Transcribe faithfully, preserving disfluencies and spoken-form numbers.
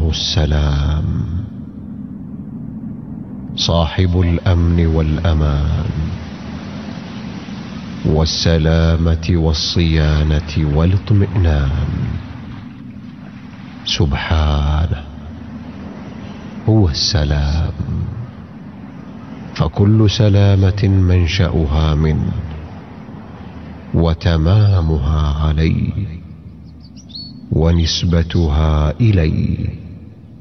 الله السلام، صاحب الأمن والأمان والسلامة والصيانة والاطمئنان. سبحانه هو السلام، فكل سلامة منشأها منه وتمامها عليه ونسبتها إليه.